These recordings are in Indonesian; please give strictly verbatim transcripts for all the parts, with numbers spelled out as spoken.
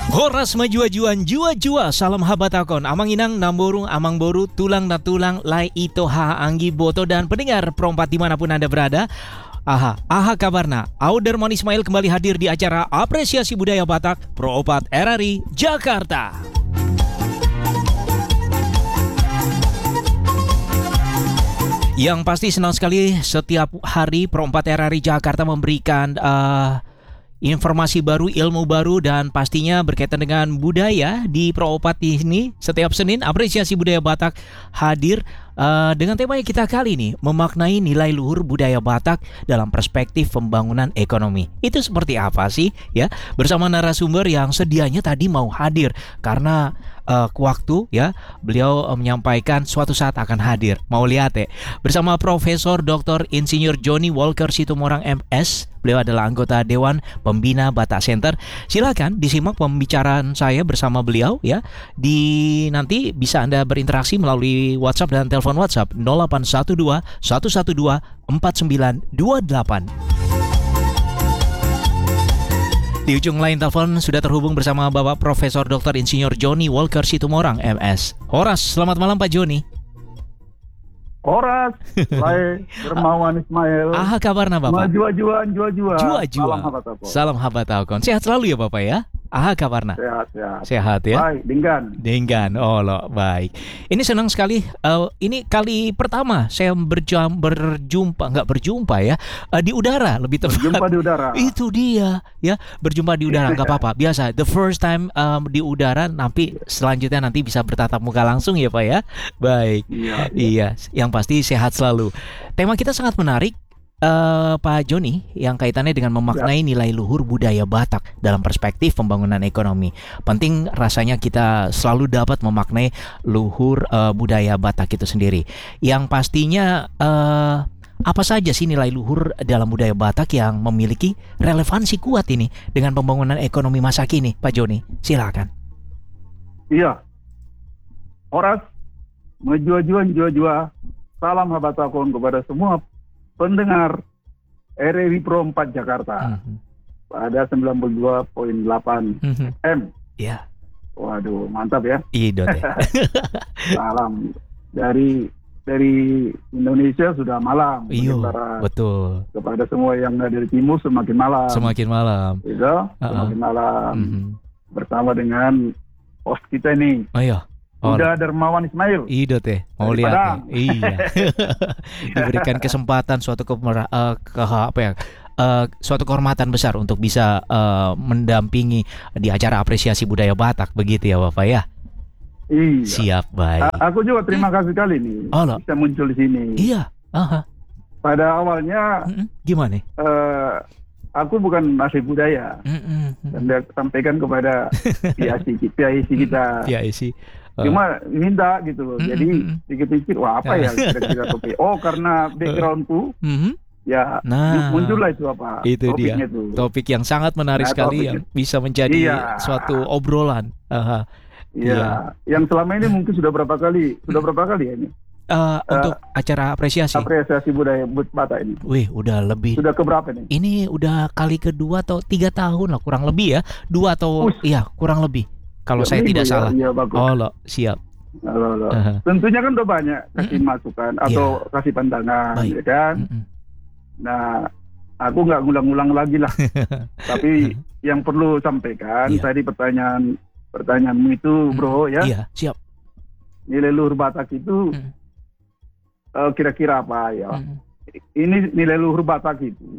Horas majuajuan jua-jua salam habatakon amang inang namborung amang boru tulang na tulang lai ito ha anggi boto dan pendengar perompat dimanapun anda berada. Aha, aha kabarna. Auderman Ismail kembali hadir di acara Apresiasi Budaya Batak Pro-Opat R R I Jakarta. Yang pasti senang sekali setiap hari Pro-Opat R R I Jakarta memberikan uh, informasi baru, ilmu baru, dan pastinya berkaitan dengan budaya di Pro-Opat ini. Setiap Senin Apresiasi Budaya Batak hadir uh, dengan tema yang kita kali ini, memaknai nilai luhur budaya Batak dalam perspektif pembangunan ekonomi. Itu seperti apa sih ya? Bersama narasumber yang sedianya tadi mau hadir karena uh, waktu ya, beliau uh, menyampaikan suatu saat akan hadir. Mau lihat ya? Bersama Profesor Doktor Insinyur Johnny Walker Situmorang M S. Beliau adalah anggota Dewan Pembina Batak Center. Silakan disimak pembicaraan saya bersama beliau ya. Di nanti bisa Anda berinteraksi melalui WhatsApp dan telepon WhatsApp nol delapan satu dua satu satu dua empat sembilan dua delapan. Di ujung lain telepon sudah terhubung bersama Bapak Profesor Doktor Insinyur Johnny Walker Situmorang M S. Horas, selamat malam Pak Johnny. Horas, Lai, Dermawan Ismail. Aha kabarna Bapak? Jua-juaan, jua-jua. Jua-jua. Salam habatakon. Salam habatakon. Sehat selalu ya Bapak ya? Aha kabarna? Sehat, sehat. Sehat ya? Baik, Dinggan. Dinggan, oh lo, baik. Ini senang sekali, uh, ini kali pertama saya berjam, berjumpa, nggak berjumpa ya, uh, di udara lebih tepat. Berjumpa di udara. Itu dia, ya, berjumpa di udara, nggak apa-apa, biasa. The first time um, di udara, nanti selanjutnya nanti bisa bertatap muka langsung ya Pak ya? Baik, iya, iya. Yang pasti sehat selalu. Tema kita sangat menarik. Uh, Pak Johnny, yang kaitannya dengan memaknai nilai luhur budaya Batak dalam perspektif pembangunan ekonomi. Penting rasanya kita selalu dapat memaknai luhur uh, budaya Batak itu sendiri. Yang pastinya uh, apa saja sih nilai luhur dalam budaya Batak yang memiliki relevansi kuat ini dengan pembangunan ekonomi masa kini, Pak Johnny? Silakan. Iya. Horas, menjua-juan jua-jua. Salam habatakon kepada semua pendengar R R I Pro empat Jakarta mm-hmm. pada sembilan puluh dua koma delapan mm-hmm. F M. Iya. Waduh, mantap ya. Iya, Salam dari dari Indonesia sudah malam. Iyo, betul. Kepada semua yang dari timur semakin malam. Semakin malam. Gitu, uh-uh. semakin malam. Mm-hmm. Bersama dengan host kita ini. Oh iya. Oh, udah Dermawan Ismail. Iya teh, mau lihat teh. Iya. Diberikan kesempatan suatu ke, uh, ke apa ya? Uh, suatu kehormatan besar untuk bisa uh, mendampingi di acara apresiasi budaya Batak begitu ya Bapak ya. Iya. Siap, baik. A- aku juga terima kasih kali nih oh, bisa muncul di sini. Iya. Aha. Pada awalnya Mm-mm. Gimana? Uh, aku bukan ahli budaya. Mm-mm. Dan dia sampaikan kepada P I C kita. P I C. Cuma minta gitu loh. Mm-hmm. Jadi pikir-pikir wah apa ya kira-kira topik. Oh karena backgroundku mm-hmm. ya nah, muncullah itu apa itu topiknya dia. Tuh. Topik yang sangat menarik nah, sekali yang bisa menjadi iya. suatu obrolan. Aha. Iya. iya. Yang selama ini mungkin sudah berapa kali sudah berapa kali ya ini? Uh, untuk uh, acara apresiasi apresiasi budaya Batak ini. Wih, udah lebih. Sudah keberapa nih? Ini udah kali kedua atau tiga tahun lah kurang lebih ya. Dua atau Ush. iya kurang lebih. Kalau ya, saya tidak ya, salah. Ya, oh lo siap. Halo, halo. Uh-huh. Tentunya kan udah banyak kasih mm-mm. masukan atau yeah. kasih pandangan, Baik. ya kan. Mm-mm. Nah, aku nggak ngulang-ngulang lagi lah. Tapi yang perlu sampaikan yeah. tadi pertanyaan pertanyaanmu itu, mm-mm. bro, ya. Iya, yeah, siap. Nilai luhur Batak itu mm. uh, kira-kira apa ya? Mm. Ini nilai luhur Batak itu.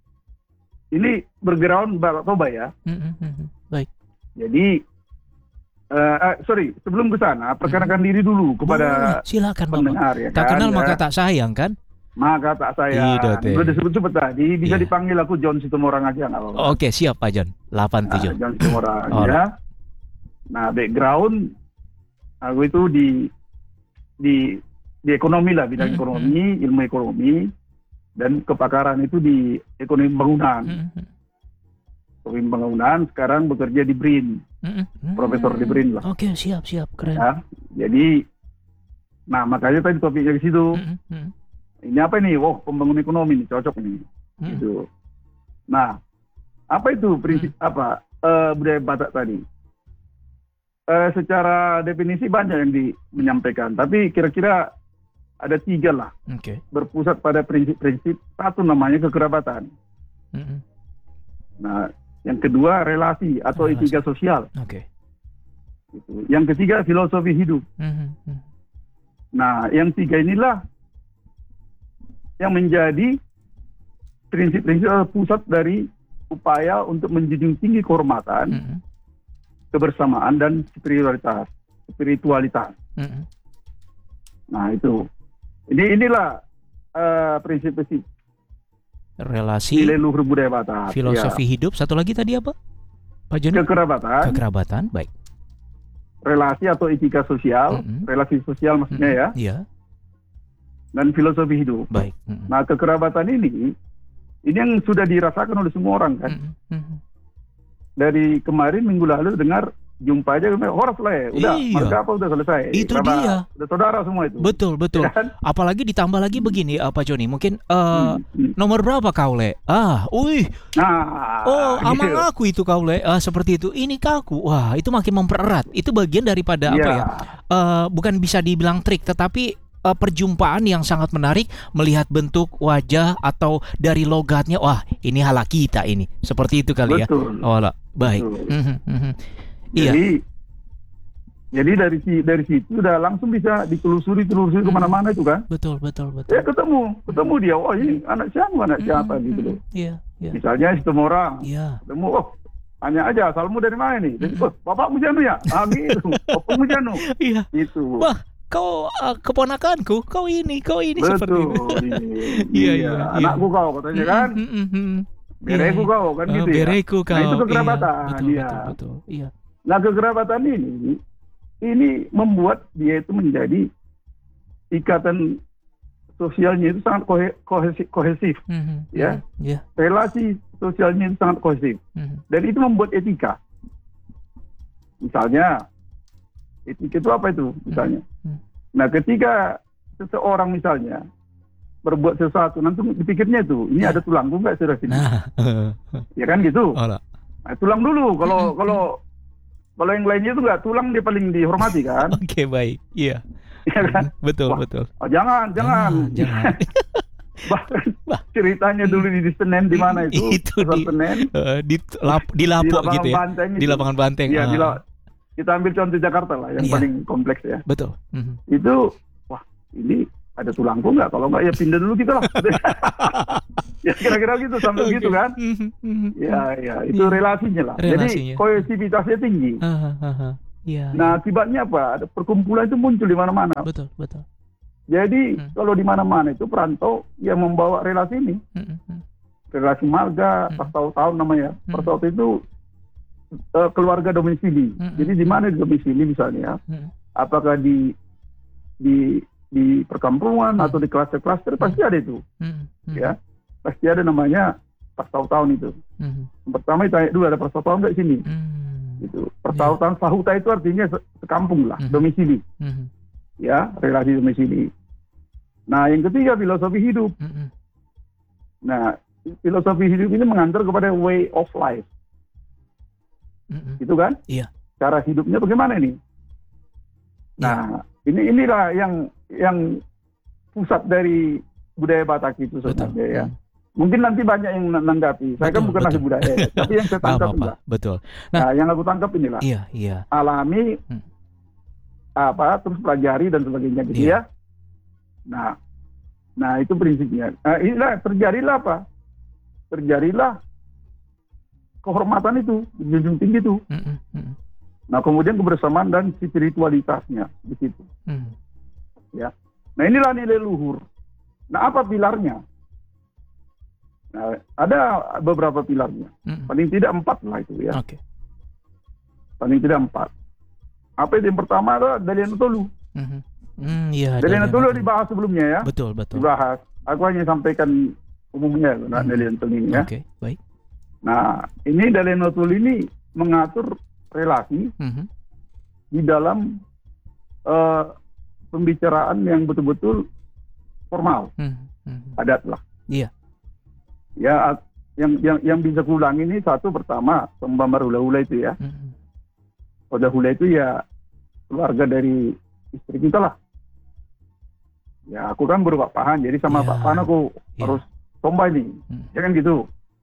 Ini berground Batak Toba ya. Mm-mm. Baik. Jadi Uh, uh, sorry, sebelum ke sana, perkenalkan hmm. diri dulu kepada Boleh, silakan pendengar Bapak. ya Tak kan, kenal ya. maka tak sayang kan? Maka tak sayang. Sudah disebut-sebut tadi, bisa yeah. dipanggil aku John Situmorang aja nggak apa-apa. Oke, siap Pak John. delapan tujuh. Nah, John Situmorang oh. ya. Nah, background aku itu di di di ekonomi lah, bidang mm-hmm. ekonomi, ilmu ekonomi, dan kepakaran itu di ekonomi bangunan. Mm-hmm. Ekonomi bangunan, sekarang bekerja di B R I N. Mm-hmm. Profesor di B R I N lah. Oke, okay, siap, siap, keren. Ya, jadi, nah makanya tadi topiknya di situ. Mm-hmm. Ini apa nih? Wow, pembangunan ekonomi nih, cocok nih. Mm-hmm. Gitu. Nah, apa itu prinsip mm-hmm. apa uh, budaya Batak tadi? eh, secara definisi banyak yang di, menyampaikan, tapi kira-kira ada tiga lah. Oke. Berpusat pada prinsip-prinsip. Satu namanya kekerabatan. Mm-mm. Nah, yang kedua relasi atau Relasi. etika sosial. Oke. Gitu. Yang ketiga filosofi hidup. Mhm. Nah, yang tiga inilah yang menjadi prinsip-prinsip atau pusat dari upaya untuk menjunjung tinggi kehormatan, Mhm. kebersamaan dan spiritualitas. Spiritualitas. Mhm. Nah, itu. Ini inilah eh, prinsip-prinsip Relasi, nilai luhur budaya Batak. filosofi hidup, satu lagi tadi apa, Pak Joni? Ya. Kekerabatan, Kekerabatan, baik. relasi atau etika sosial, Mhm. relasi sosial maksudnya ya, Mhm. Iya, dan filosofi hidup. baik. Mhm. Nah, kekerabatan ini, ini yang sudah dirasakan oleh semua orang kan. Mhm. Mhm. Dari kemarin minggu lalu dengar, jumpa aja, horas lah ya, udah, Iya. marga apa udah selesai. Itu Kerabat, dia. udah saudara semua itu. Betul, betul. Ya kan? Apalagi ditambah lagi begini, uh, Pak Joni, mungkin uh, Hmm, hmm. nomor berapa kau le? Ah, wih, Nah, oh, amang gitu. aku itu kau le, Ah, seperti itu. Ini kaku, wah, itu makin mempererat. Itu bagian daripada apa Iya. ya? Uh, bukan bisa dibilang trik, tetapi uh, perjumpaan yang sangat menarik, melihat bentuk wajah atau dari logatnya. Wah, ini hala kita ini. Seperti itu kali Betul. ya. Oh, lah, baik. Betul. Mhm, mhm. Iya. Jadi, jadi dari si- dari situ udah langsung bisa ditelusuri telusuri Hmm. kemana-mana itu kan. Betul, betul, betul. Ya ketemu, ketemu dia. Oh ini anak siapa, anak siapa Mhm, gitu loh. mhm. Iya, iya. Misalnya ketemu orang, Iya. ketemu, oh tanya aja asalmu dari mana nih? Jadi, Mhm. oh bapakmu Janu ya? Ah gitu, bapakmu Janu. Iya. Itu. Wah, kau uh, keponakanku, kau ini, kau ini seperti itu. Betul. Iya, Iya, iya, iya. Anakku kau katanya kan. Mm, mm, mm, mm. Bereku Iya. kau kan Ah, gitu ya. bereku kau. Nah itu kekerabatan. Iya, betul, Iya. betul, betul. Iya. Nah kekerabatan ini, ini membuat dia itu menjadi ikatan sosialnya itu sangat kohe- kohesif, kohesif. Mhm, Ya. mhm. Iya. Relasi sosialnya itu sangat kohesif. Mhm, Dan itu membuat etika. Misalnya, etika itu apa itu? Misalnya. Hmm. Nah, ketika seseorang misalnya berbuat sesuatu, nanti dipikirnya itu, ini Ya. ada tulangku nggak sudah sini? Nah, Ya kan gitu. oh lah. Nah, tulang dulu. Kalau Hmm. kalau kalau yang lainnya itu nggak, tulang dia paling dihormati kan? Oke, baik. Iya. Ya kan? Betul, Wah. betul. Oh, jangan, jangan. Ah, jangan. Bahkan Wah. ceritanya dulu di Senen di mana itu? Itu Pasar di- Senen. Eh, di lap, di Di Lapo lapangan gitu ya. Banteng Di itu. lapangan Banteng. Iya, di Ah, la- kita ambil contoh Jakarta lah yang Iya. paling kompleks ya. betul. Mhm. Itu wah ini ada tulangku nggak? Kalau nggak ya pindah dulu kita lah. Ya kira-kira gitu sampai Oke. gitu kan? Mhm, mhm. Ya ya itu Iya. relasinya lah. Relasinya. Jadi kohesivitasnya tinggi. Ah, ah, ah, ah. Iya. Nah akibatnya apa? Ada perkumpulan itu muncul di mana-mana. Betul, betul. Jadi Hmm. kalau di mana-mana itu perantau yang membawa relasi ini, Mhm, mhm. relasi marga, Hmm. pas tahun namanya. Hmm. Pertau itu eh, keluarga domisili. Hmm. Jadi di mana domisili misalnya? Mhm. Apakah di di di perkampungan Hmm. atau di klaster-klaster pasti ada itu, Mhm, mhm. ya pasti ada namanya pertahun itu. Mhm, Yang pertama ditanya dulu ada pertahun nggak di sini, mhm. gitu. Pertahun sahuta itu artinya se- sekampung lah, Hmm. domisili, Mhm, ya relasi domisili. Nah yang ketiga filosofi hidup. mhm. Nah filosofi hidup ini mengantar kepada way of life, Mhm. gitu kan? Iya. Cara hidupnya bagaimana ini? Nah ini inilah yang yang pusat dari budaya Batak itu Betul. sebenarnya ya. Mhm. Mungkin nanti banyak yang menanggapi. Saya kan Betul, bukan ahli betul. budaya, ya, tapi yang saya Nggak tangkap apa-apa. enggak. Betul. Nah, Nah. yang aku tangkap inilah Iya, iya. alami, Hmm. apa, terus pelajari dan sebagainya gitu Iya. ya. Nah, nah itu prinsipnya. Nah, inilah terjadilah apa? Terjadilah kehormatan itu, junjung tinggi itu. Mhm, mhm, Nah, kemudian kebersamaan dan spiritualitasnya di situ. mhm. Nah, inilah nilai luhur. Nah, apa pilarnya? Nah, ada beberapa pilarnya. Mhm. Paling tidak empat lah itu ya. Oke. Paling tidak empat. Apa itu yang pertama adalah Dalian Tolu. Mhm. Hmm, iya. Dalian ada- Tolu ada- dibahas sebelumnya ya. Betul, betul. Dibahas. Aku hanya sampaikan umumnya nah, Hmm. Dalian Tolu ini ya. Oke, baik. Nah, ini Dalian Tolu ini mengatur relasi Mhm. di dalam eh, pembicaraan yang betul-betul formal, Mhm, mhm. adat lah. Iya. Ya, yang yang yang bisa kuulang ini satu pertama Sembamar hula-hula itu ya. Mhm. Hoda hula itu ya keluarga dari istri kita lah. Ya aku kan baru Pak Pahan, jadi sama Ya. Pak Pahan aku Ya. harus tombay nih. Hmm. Ya kan gitu.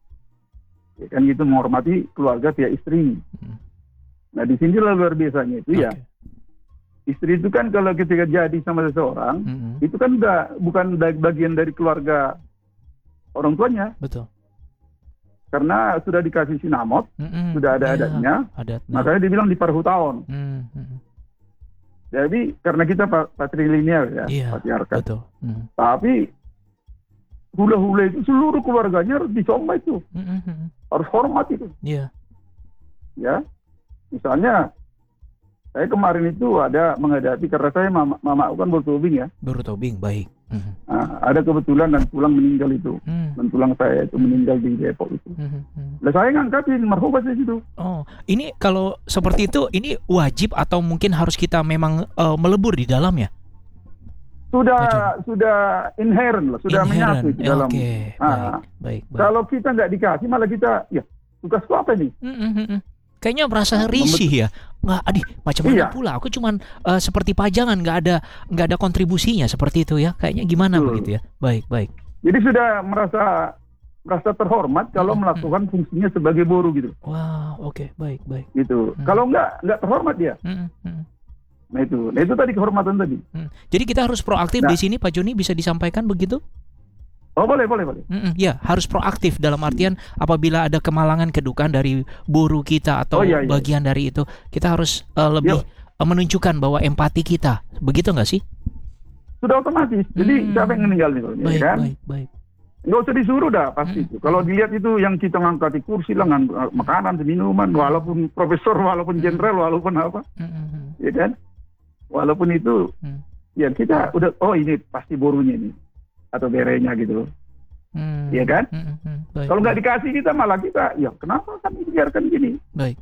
Ya kan gitu, menghormati keluarga pihak istri. Hmm. Nah di sini luar biasanya itu ya. Oke. Istri itu kan kalau ketika jadi sama seseorang, Mm-mm. itu kan udah bukan da- bagian dari keluarga orang tuanya. Betul. Karena sudah dikasih sinamot, Mm-mm. sudah ada Ya, adatnya. adatnya. Makanya dibilang di parhutaon. Hmm, hmm. Jadi karena kita pa- patrilineal ya, Iya, patriarkat. betul. Hmm. Tapi hula-hula itu seluruh keluarganya harus dicoba itu, Mm-mm, mm-mm. harus hormat itu, Iya. ya. Misalnya saya kemarin itu ada menghadapi, karena saya mama, mama aku kan bertobing ya, Baru tobing, baik. Hmm. nah, ada kebetulan dan tulang meninggal itu, Hmm. dan tulang saya itu meninggal di Depok itu. Hmm, hmm. Lah saya ngangkatin marhubas di situ. Oh, ini kalau seperti itu, ini wajib atau mungkin harus kita memang eh, melebur di dalamnya? Sudah sudah inherent lah, sudah Inherent. menyatu di dalam. Oke, Nah, baik, baik, baik. Kalau kita nggak dikasih malah kita, ya tugasku apa nih? Mm, mm, mm, mm. Kayaknya merasa risih ya. Nggak, adih, macam mana Iya. pula? Aku cuman eh, seperti pajangan, nggak ada nggak ada kontribusinya seperti itu ya. Kayaknya gimana Betul. begitu ya? Baik, baik. Jadi sudah merasa merasa terhormat kalau Hmm, melakukan fungsinya sebagai buruh gitu. Wah, oke, baik, baik. Gitu. Hmm. Kalau nggak nggak terhormat dia. Mm, mm, mm, Nah itu, nah itu tadi kehormatan tadi. mm. Jadi kita harus proaktif Nah. di sini, Pak Joni, bisa disampaikan begitu? Oh boleh boleh boleh. Mm-mm, ya, harus proaktif dalam artian apabila ada kemalangan kedukaan dari buruh kita atau Oh, iya, iya. bagian dari itu, kita harus eh, lebih Yuk. eh, menunjukkan bahwa empati kita, begitu nggak sih? Sudah otomatis. Jadi Hmm. siapa yang meninggal nih, ya Baik, kan? baik, baik. Nggak usah disuruh dah pasti Hmm. itu. Kalau dilihat itu yang kita ngangkat di kursi lah, ngang- eh, makanan, minuman, walaupun profesor, walaupun jenderal, walaupun apa, Mm-mm, ya kan? Walaupun itu, Hmm. ya kita udah, oh ini pasti buruhnya ini atau berenya gitu, mm, ya kan? mm-mm, baik, Kalau nggak baik, dikasih kita malah kita, ya kenapa kami biarkan gini? baik.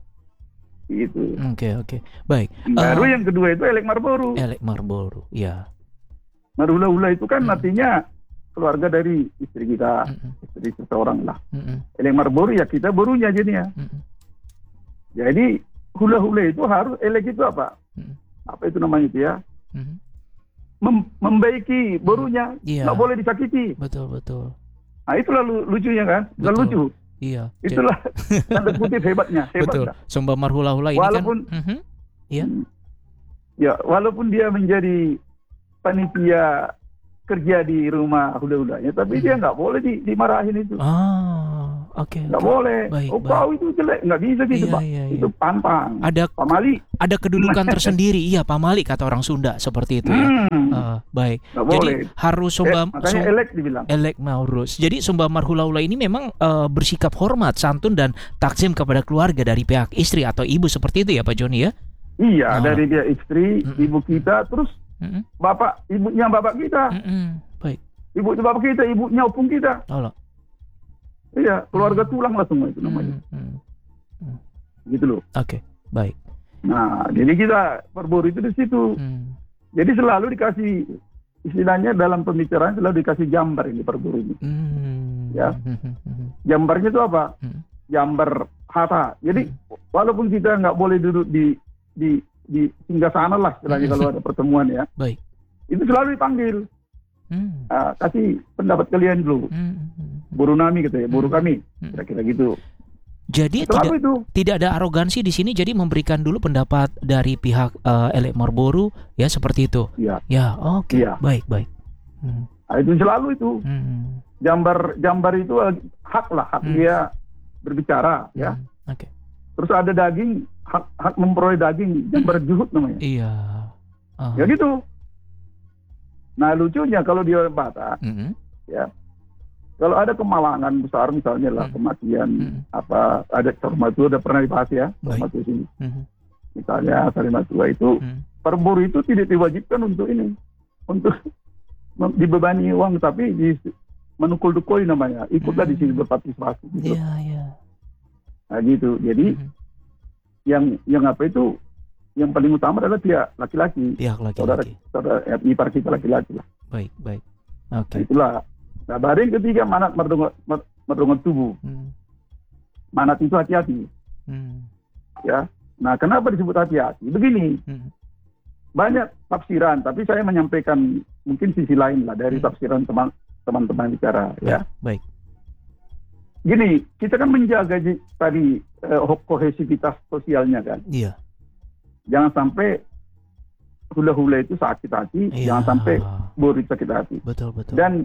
Gitu. Oke, oke, baik. Baru Eh, yang kedua itu elek marboru. Elek Marlboro, ya. Marhula-hula itu kan Hmm. artinya keluarga dari istri kita, Mm-mm, istri seseorang lah. mm-mm, Elek marboru ya kita borunya jadinya. mm-mm, Jadi hula-hula itu harus, elek itu apa? mm-mm, Apa itu namanya itu ya? mm-mm. Mem- membaiki borunya, Iya, nggak boleh disakiti. betul, betul. Nah itulah lu- lucunya kan? Bukan Betul. lucu. Iya. jadi- Itulah tanda kutip hebatnya. Hebat betul. dah. Sumber marhula-hula ini Walaupun- kan. Mhm, Iya. Ya walaupun dia menjadi panitia kerja di rumah hula-hulanya, tapi Hmm. dia nggak boleh di, dimarahin itu. Ah, oke. Nggak oke. boleh. Baik, Oh baik. kau itu jelek, nggak bisa gitu Iya, Pak. iya, iya. Itu pantang. Ada Pamali, ada kedudukan tersendiri, iya pamali kata orang Sunda seperti itu ya. hmm, Ah, baik. nggak Jadi boleh. harus Eh, sumba makanya sum- elek dibilang. elek maurus. Jadi sumba marhula-hula ini memang eh, bersikap hormat, santun dan takzim kepada keluarga dari pihak istri atau ibu seperti itu ya Pak Joni ya. Iya, Oh. dari dia istri, Mm-mm. ibu kita, terus Mm-mm, bapak, ibunya bapak kita, mm-mm. Baik. ibunya bapak kita, ibunya opung kita. Tolong. Iya, keluarga Hmm. tulang lah semua itu namanya. Mm, mm. Gitu loh. Oke, baik. Nah, jadi kita berburu itu di situ. Mm, Jadi selalu dikasih, istilahnya dalam pembicaraan selalu dikasih jambar ini berburu ini. mm, Ya. mm, mm, mm. Jambarnya itu apa? Hmm. Jambar harta. Jadi walaupun kita nggak boleh duduk di di di singgah sana lah istilahnya Hmm. kalau ada pertemuan ya. Baik. Itu selalu dipanggil. Mm, Ah, kasih pendapat kalian dulu. mm, mm. Buru nami gitu ya, buru Hmm. kami. Hmm. Kira-kira gitu. Jadi tidak Selalu itu. tidak ada arogansi di sini, jadi memberikan dulu pendapat dari pihak eh, Elek Marlboro ya seperti itu. Iya. Ya, oke. Iya. Baik, baik. Hmm, Nah, itu selalu itu. hmm, Jambar jambar itu eh, hak lah, hak Hmm. dia berbicara ya. hmm, Oke. Terus ada daging, hak hak memperoleh daging, jambar juhud namanya. Iya. Ah. Ya gitu. Nah lucunya kalau di orang Batak, Mm-mm, kalau ada kemalangan besar misalnya lah Hmm. kematian mm, apa ada Sormatu udah pernah dibahas ya, Baik. Sormatu sini. mm, Misalnya Sarimatua itu mm. perburu itu tidak diwajibkan untuk ini, untuk mem- dibebani uang, tapi di menukul-dukul namanya, ikutlah di sini Hmm. berpartisipasi gitu. Iya, iya. Nah gitu. Jadi Mm. yang yang apa itu yang paling utama adalah pihak laki-laki, Pihak saudara laki-laki. saudara eh, ipar kita laki-laki lah. Baik, baik. Nah, Oke. itulah. Nah, baru yang ketiga manat merdongot merdongot tubuh. Hmm, Manat itu hati-hati hmm, ya. Nah, kenapa disebut hati-hati? Begini, Hmm. banyak tafsiran, tapi saya menyampaikan mungkin sisi lain lah dari Hmm. tafsiran teman teman-teman bicara ya. Baik. Gini, kita kan menjaga ji- tadi eh, kohesivitas sosialnya kan. Iya. Jangan sampai hula-hula itu sakit hati, Iya. jangan sampai boru itu sakit hati. Betul betul. Dan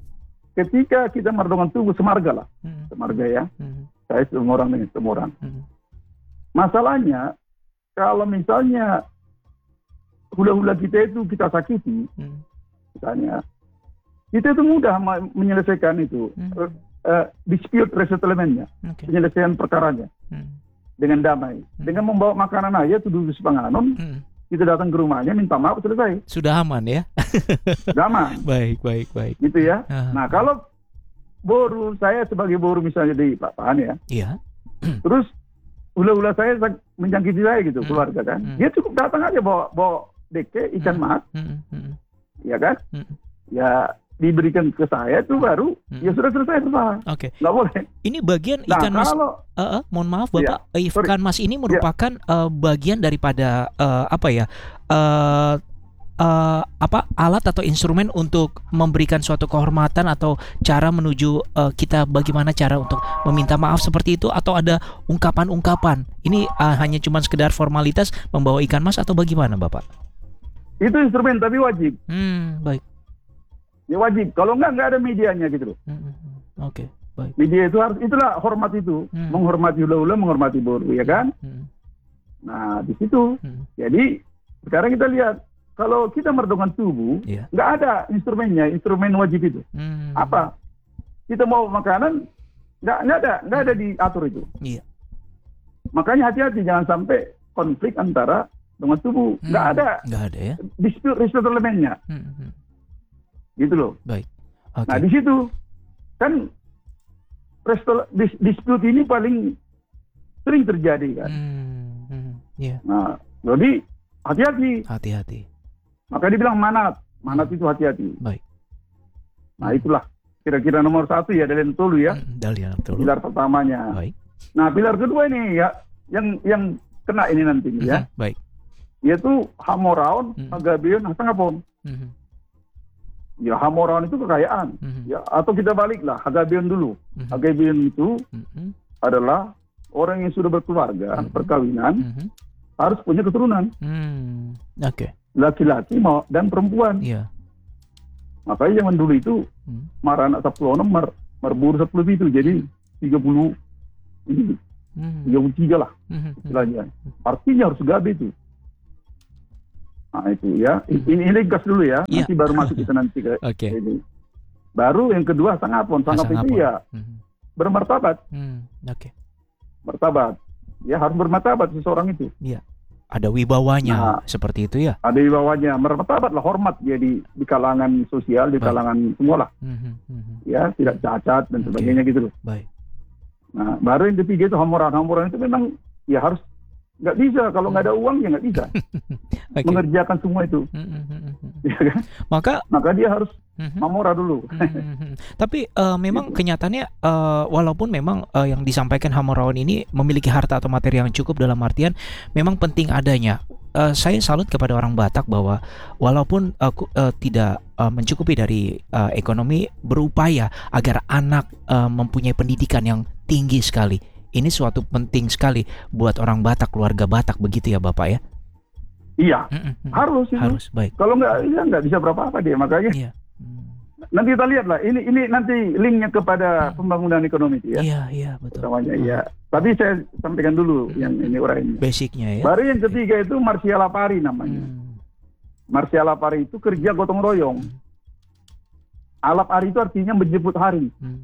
ketika kita meredongan tubuh semarga lah, Hmm. semarga ya. Hmm. Saya semua orang dengan semua orang. Hmm. Masalahnya kalau misalnya hula-hula kita itu kita sakiti, Hmm. misalnya kita itu mudah ma- menyelesaikan itu Hmm. uh, dispute resettlement-nya, Oke. penyelesaian perkaranya Hmm. dengan damai, Hmm. dengan membawa makanan aja tuh dulu sepanganon, Hmm. kita datang ke rumahnya minta maaf selesai, Sudah aman ya. damai, Baik baik baik. gitu ya. Ah. Nah kalau boru saya sebagai boru misalnya di Papan ya, Iya. terus hula-hula saya sak- menjangkiti saya gitu Hmm. keluarga kan, Hmm. dia cukup datang aja bawa bawa deke ikan Hmm. mas, Hmm. Hmm. ya kan, Hmm. ya diberikan ke saya itu baru Hmm. ya sudah selesai selesai, Oke. nggak boleh. Ini bagian Nah ikan mas. kalau Eh, eh, mohon maaf Bapak, eh, sorry. ikan mas ini merupakan eh, bagian daripada eh, apa ya? Eh, eh, apa alat atau instrumen untuk memberikan suatu kehormatan atau cara menuju eh, kita bagaimana cara untuk meminta maaf seperti itu, atau ada ungkapan-ungkapan. Ini eh, hanya cuma sekedar formalitas membawa ikan mas atau bagaimana Bapak? itu instrumen tapi wajib, Hmm, baik. ya wajib. Kalau nggak nggak ada medianya gitu loh. Hmm, hmm, hmm. Oke, baik. Media itu harus, itulah hormat itu, Hmm. menghormati hula-hula, menghormati boru, ya kan? Hmm, Nah di situ, hmm. jadi sekarang kita lihat kalau kita meredongan tubuh, Iya. nggak ada instrumennya, instrumen wajib itu. Hmm. Apa? Kita mau makanan, nggak nggak ada, nggak ada diatur itu. Iya. Makanya hati-hati jangan sampai konflik antara dengan tubuh, nggak Hmm. ada Nggak ada ya. dispute resettlement-nya, Hmm, hmm. gitu loh. Baik. Oke. Nah di situ kan resto- dis- dispute ini paling sering terjadi kan. Hmm, hmm. Iya. Nah jadi hati-hati. Hati-hati. Maka dibilang manat, manat itu hati-hati. Baik. Nah itulah kira-kira nomor satu ya dari Tolu ya, Hmm, Dahlia betul. pilar pertamanya. Baik. Nah pilar kedua ini ya yang yang kena ini nanti ya, Mhm, baik. yaitu hamoraon, Hmm. agabion, hasangapon. Mhm, Ya hamoraon itu kekayaan. mhm, Ya atau kita baliklah agabion dulu. mhm, Agabion itu mhm, adalah orang yang sudah berkeluarga, Hmm. perkawinan, mhm. harus punya keturunan, Hmm, Oke. laki-laki mau dan perempuan. Iya. Makanya zaman dulu itu Hmm. marana sepuluh mer merburu sepuluh itu jadi tiga puluh ini Hmm, tiga puluh tiga lah mhm, mhm. istilahnya. Artinya harus gabe itu. Nah itu ya. Ini ini gas dulu ya. Iya. Nanti baru masuk kita nanti ke Oke. ini. Baru yang kedua sangapon. Sangap Hasangapon. itu ya Mhm, bermartabat, hmm, Oke. martabat. Ya harus bermartabat seseorang itu. Ada wibawanya Nah. seperti itu ya. Ada di bawahnya martabat lah, hormat dia di di kalangan sosial, di Baik. kalangan semua lah. Mhm, mhm. Ya tidak cacat dan Oke. sebagainya gitu loh. Baik. Nah baru yang ketiga itu hamoran. Hamoran itu memang ya harus nggak bisa kalau nggak ada uang ya nggak bisa Oke. mengerjakan semua itu. Mhm, mhm, mhm. Ya kan? Maka Maka dia harus mhm. mamora dulu. Hmm, Tapi eh, memang Gitu. kenyataannya eh, walaupun memang eh, yang disampaikan Hamorawan ini memiliki harta atau materi yang cukup, dalam artian memang penting adanya. Eh, saya salut kepada orang Batak bahwa walaupun eh, ku- eh, tidak eh, mencukupi dari eh, ekonomi, berupaya agar anak eh, mempunyai pendidikan yang tinggi sekali. Ini suatu penting sekali buat orang Batak, keluarga Batak, begitu ya Bapak ya? Iya, Mm, mm, mm. harus itu. Harus, baik. Kalau nggak, ya nggak bisa berapa-apa dia. Makanya Iya. Hmm. nanti kita lihat lah. Ini ini nanti linknya kepada Hmm. pembangunan ekonomi itu ya. Iya, iya, betul. Utamanya ya. Tapi saya sampaikan dulu Hmm. yang ini uraiannya. Basicnya ya. Baru yang ketiga itu Marsialapari namanya. Hmm. Marsialapari itu kerja gotong royong. Hmm. Alapari itu artinya menjemput hari. Hmm.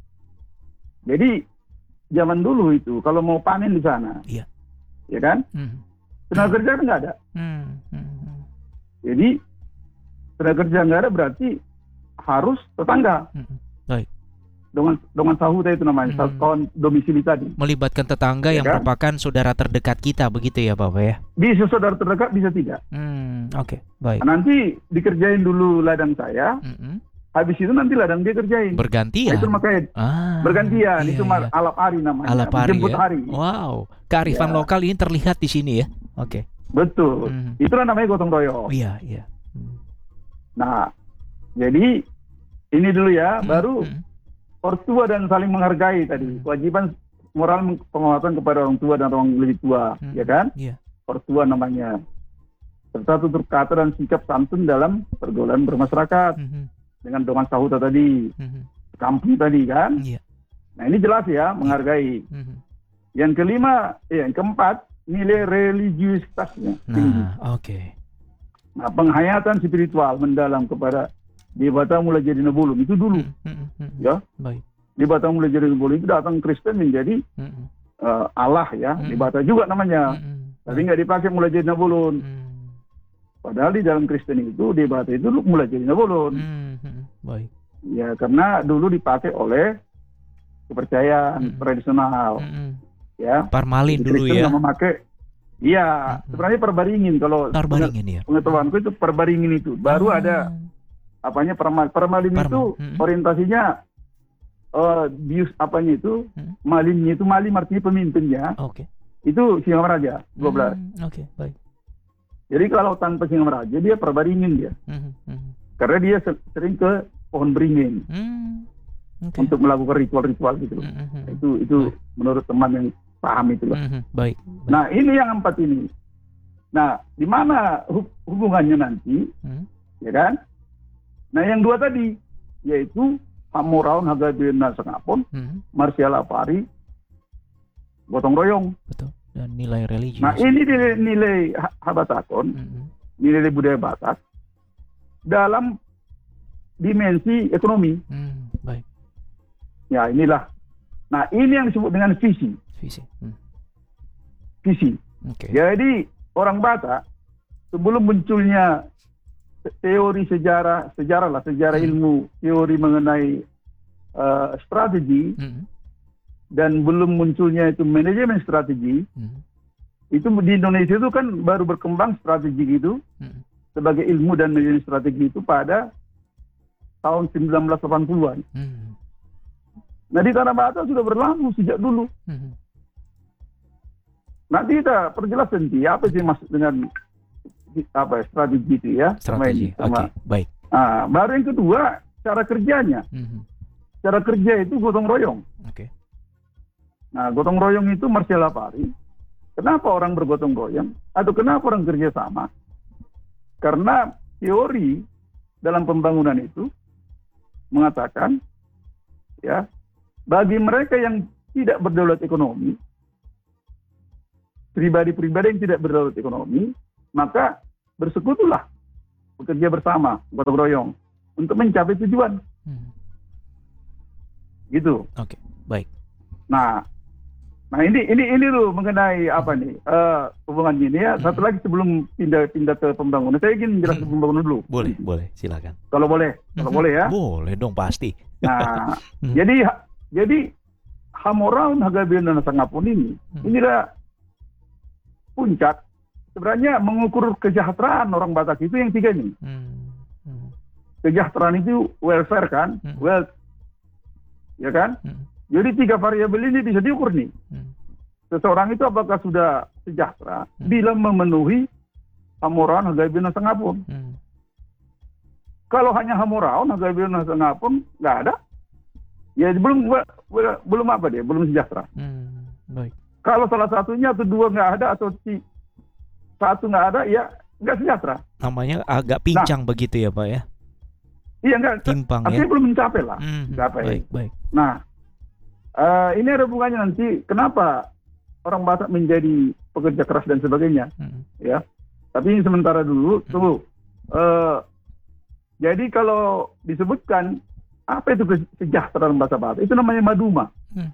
Jadi zaman dulu itu kalau mau panen di sana, Iya. ya kan? Hmm. Tenaga kerja kan nggak ada. Hmm. Hmm. Hmm. Jadi tenaga kerja nggak ada berarti harus tetangga Hmm. dengan dengan sahuta itu namanya, Hmm. kawan domisili tadi. Melibatkan tetangga Ya yang kan? merupakan saudara terdekat kita, begitu ya Bapak ya? Bisa saudara terdekat, bisa tidak. Hmm. Oke, baik. Nah, nanti dikerjain dulu ladang saya, Mm-mm. habis itu nanti ladang dia kerjain. Bergantian. Nah, itu makanya Ah, bergantian. iya, Itu iya. alap hari namanya. Alapari Jemput ya. hari. Wow, kearifan Ya. lokal ini terlihat di sini ya. Oke. Betul. Hmm. Itulah namanya gotong Oh royong. iya, iya. Hmm. Nah, jadi ini dulu ya, Hmm, baru hmm, ortua dan saling menghargai tadi. Hmm. Kewajiban moral penghormatan kepada orang tua dan orang lebih tua, Hmm. ya kan? Iya. Ortua namanya. Serta tutur kata dan sikap santun dalam pergaulan bermasyarakat. Hmm, Dengan dongan sahuta tadi, hmm, kampung tadi kan. Iya. Nah ini jelas ya, menghargai. Hmm. Yang kelima, eh, yang keempat, nilai religiusitasnya tinggi. Nah, oke. Nah, penghayatan spiritual mendalam kepada Dewata mulai jadi nebulun itu dulu. Hmm, hmm, hmm. Ya. Baik. Dewata mulai jadi nebulun itu datang Kristen menjadi Hmm, eh, Allah ya. Hmm. Dewata juga namanya. hmm, Tapi nggak dipakai mulai jadi nebulun. hmm, Padahal di dalam Kristen itu Dewata itu dulu mulai jadi nebulun. hmm, hmm. Baik. Ya karena dulu dipakai oleh kepercayaan Hmm. tradisional. Hmm. Ya. Parmalin Jadi dulu Kristen ya. nggak memakai. Iya, Hmm. sebenarnya perbaringin kalau Parbaringin ya. pengetahuanku itu perbaringin itu. Baru Ah. ada apanya permal permalin Parmal. itu Hmm. orientasinya eh bius apanya itu Hmm. malimnya itu malim artinya pemimpinnya Oke. itu Singamaraja dua belas. Hmm, Oke, baik. Jadi kalau tanpa Singamaraja dia perbaringin dia Hmm, hmm, karena dia se- sering ke pohon beringin hmm. Oke. untuk melakukan ritual-ritual gitu loh. Hmm, hmm, Itu itu Baik. menurut teman yang paham itu loh. hmm, hmm. Baik. Baik. Nah ini yang empat ini. Nah di mana hu- hubungannya nanti, Hmm. ya kan? Nah yang dua tadi yaitu Hamoraun Hagabena Sengapon, Hmm. Marsial Apari, gotong royong. Betul. Dan nilai religius. Nah ini nilai, nilai ha- Habatakon, Hmm, hmm. nilai budaya Batak dalam dimensi ekonomi. Hmm, Baik. Ya inilah. Nah ini yang disebut dengan visi. Visi. Hmm. Visi. Oke. Jadi orang Batak sebelum munculnya teori sejarah, sejarah lah, sejarah Hmm. ilmu, teori mengenai eh, strategi Hmm. dan belum munculnya itu manajemen strategi, Hmm. itu di Indonesia itu kan baru berkembang strategi itu Hmm. sebagai ilmu dan manajemen strategi itu pada tahun sembilan belas delapan puluhan. Hmm. Nah di Tanah Batak sudah berlangsung sejak dulu. Hmm. Nanti kita perjelas nanti apa sih maksud dengan apa ya, strategi itu ya. sama Strategi. ini, sama- Oke, baik. Ah, baru yang kedua cara kerjanya. Hmm. Cara kerja itu gotong royong. Oke. Nah gotong royong itu Marsial Apari. Kenapa orang bergotong royong? Atau kenapa orang kerja sama? Karena teori dalam pembangunan itu mengatakan ya bagi mereka yang tidak berdaulat ekonomi, pribadi-pribadi yang tidak berdaulat ekonomi, maka bersekutulah bekerja bersama gotong royong untuk mencapai tujuan Hmm. gitu. Oke, baik. Nah, nah ini ini ini loh mengenai apa nih eh hubungan ini ya. Satu lagi sebelum pindah-pindah ke pembangunan, saya ingin menjelaskan Hmm. pembangunan dulu. Boleh, boleh. Silakan. Kalau boleh, kalau Mhm. boleh ya. Boleh dong pasti. Nah, Hmm. jadi jadi Hamoraun Hagabena Sangapun ini, Hmm. inilah puncak sebenarnya mengukur kesejahteraan orang Batak itu yang tiga ini. Hmm. Hmm. Kesejahteraan itu welfare kan, Hmm. wealth, ya kan? Hmm. Jadi tiga variabel ini bisa diukur nih. Hmm. Seseorang itu apakah sudah sejahtera Hmm. bila memenuhi Hamoraun Hagabena Sangapun. Hmm. Kalau hanya Hamoraun Hagabena Sangapun nggak ada, ya belum belum apa dia, belum sejahtera. Hmm. Baik. Kalau salah satunya atau dua nggak ada atau si, satu nggak ada, ya nggak sejahtera. Namanya agak pincang begitu ya, Pak ya? Iya nggak, Timpang ya. artinya belum mencapai lah. Hmm. Mencapai. Baik, baik. Nah, eh, ini ada hubungannya nanti kenapa orang Batak menjadi pekerja keras dan sebagainya, Hmm. ya. Tapi ini sementara dulu, tunggu. Eh, jadi kalau disebutkan apa itu kesejahteraan bahasa Batak, itu namanya maduma. Hmm.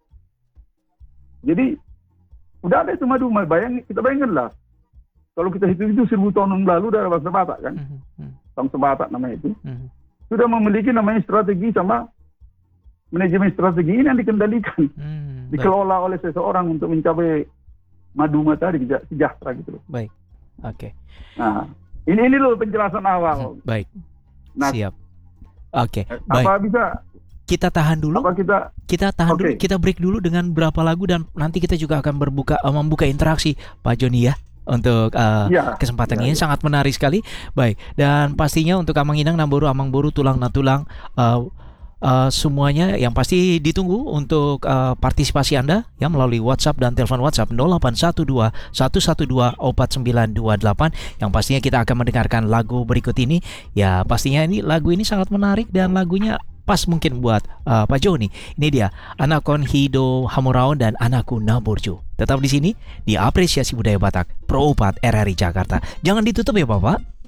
Jadi udah ada itu maduma. Bayang, kita bayangkanlah. Kalau kita hitung itu seribu tahun yang lalu dari bahasa Batak kan, Hmm. Hmm. bangsa Batak namanya itu, Hmm. sudah memiliki namanya strategi sama manajemen strategi ini yang dikendalikan, Hmm. Baik. dikelola oleh seseorang untuk mencapai maduma tadi, seja- sejahtera gitu loh. Baik. Oke. Nah, ini ini loh penjelasan awal. Baik. Nah, Siap. Oke, baik. Apa bisa? Kita tahan dulu. Apa kita? Kita tahan dulu. Oke. Kita break dulu dengan berapa lagu dan nanti kita juga akan berbuka uh, membuka interaksi Pak Joni ya untuk uh, Ya. kesempatan Ya, ini ya. sangat menarik sekali. Baik. Dan pastinya untuk Amang Inang, Namboru, Amang Boru, Tulang na Tulang, uh, uh, semuanya yang pasti ditunggu untuk uh, partisipasi Anda ya melalui WhatsApp dan telepon WhatsApp nol delapan satu dua satu satu dua empat sembilan dua delapan. Yang pastinya kita akan mendengarkan lagu berikut ini. Ya pastinya ini lagu ini sangat menarik dan lagunya pas mungkin buat uh, Pak Joni. Ini dia Anakon Hido Hamuraon dan Anakku Naborju. Tetap di sini di Apresiasi Budaya Batak Pro empat R R I Jakarta. Jangan ditutup ya Bapak.